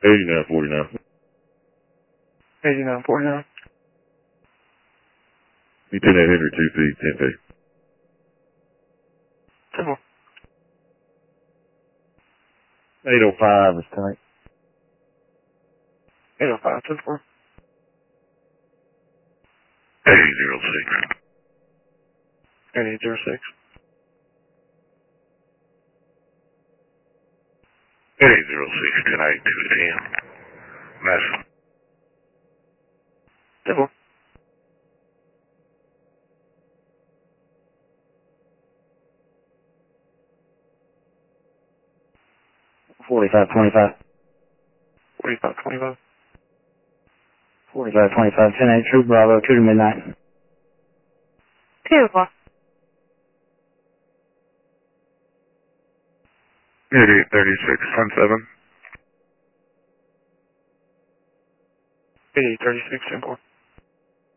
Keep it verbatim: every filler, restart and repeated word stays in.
eighty-nine forty-nine. eighty-nine forty-nine. You ten eight Henry, two feet, ten feet. ten four. eight oh five is tight. eight oh five, ten four. eight zero six. eight zero six. eight zero six, ten eight, two ten. Nice. ten four. forty-five twenty-five. forty-five twenty-five. forty-five twenty-five, ten eight, True Bravo, two to midnight. two o'clock. eighty-eight thirty-six, ten seven. eighty-eight thirty-six, ten four.